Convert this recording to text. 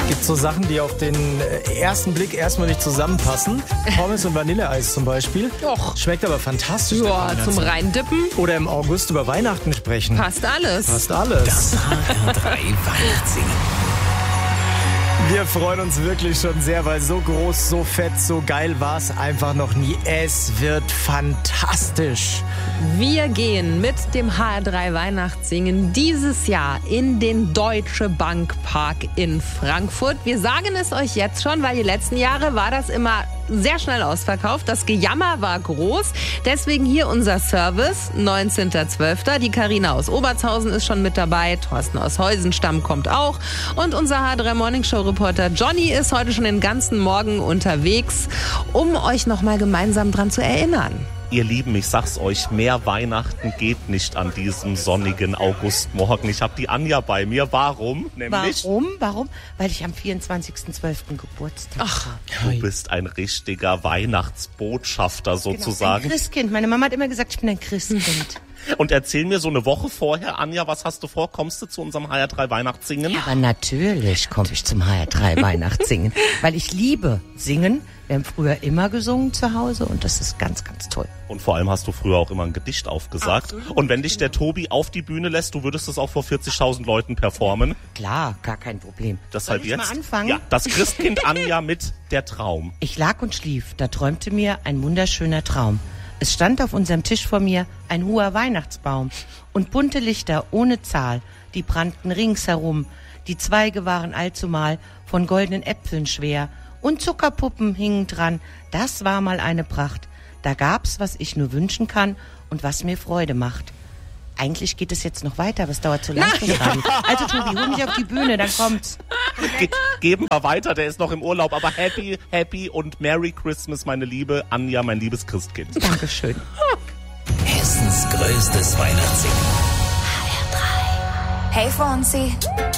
Gibt so Sachen, die auf den ersten Blick erstmal nicht zusammenpassen. Pommes und Vanilleeis zum Beispiel. Och. Schmeckt aber fantastisch. Ja, zum Reindippen Oder im August über Weihnachten sprechen. passt alles. Passt alles. Das HR3 Weihnachtssingen. Wir freuen uns wirklich schon sehr, weil so groß, so fett, so geil war es einfach noch nie. Es wird fantastisch. Wir gehen mit dem HR3 Weihnachtssingen dieses Jahr in den Deutsche Bank Park in Frankfurt. Wir sagen es euch jetzt schon, weil die letzten Jahre war das immer sehr schnell ausverkauft. Das Gejammer war groß. Deswegen hier unser Service, 19.12. Die Carina aus Obertshausen ist schon mit dabei. Thorsten aus Heusenstamm kommt auch. Und unser HR3 Morning Show Reporter Johnny ist heute schon den ganzen Morgen unterwegs, um euch nochmal gemeinsam dran zu erinnern. Ihr Lieben, ich sag's euch, mehr Weihnachten geht nicht an diesem sonnigen Augustmorgen. Ich habe die Anja bei mir. Warum? Nämlich, Warum? Weil ich am 24.12. Geburtstag habe. du bist ein richtiger Weihnachtsbotschafter sozusagen. Ein Christkind. Meine Mama hat immer gesagt, ich bin ein Christkind. Und erzähl mir so eine Woche vorher, Anja, was hast du vor? Kommst du zu unserem HR3 Weihnachtssingen? Aber natürlich komme ich zum HR3 Weihnachtssingen, weil ich liebe Singen. Wir haben früher immer gesungen zu Hause und das ist ganz, ganz toll. Und vor allem hast du früher auch immer ein Gedicht aufgesagt. Absolut. Und wenn dich der Tobi auf die Bühne lässt, du würdest es auch vor 40.000 Leuten performen. Klar, gar kein Problem. Deshalb Soll ich jetzt mal anfangen? Ja, das Christkind Anja mit Der Traum. Ich lag und schlief, da träumte mir ein wunderschöner Traum. Es stand auf unserem Tisch vor mir ein hoher Weihnachtsbaum und bunte Lichter ohne Zahl, die brannten ringsherum. Die Zweige waren allzumal von goldenen Äpfeln schwer und Zuckerpuppen hingen dran. Das war mal eine Pracht. Da gab's, was ich nur wünschen kann und was mir Freude macht. Eigentlich geht es jetzt noch weiter, aber es dauert zu lang. Also Tobi, hol mich auf die Bühne, dann kommt's. Geben wir weiter, der ist noch im Urlaub. Aber happy und Merry Christmas, meine liebe Anja, mein liebes Christkind. Dankeschön. Hessens größtes Weihnachtssingen. Hey Fonsi.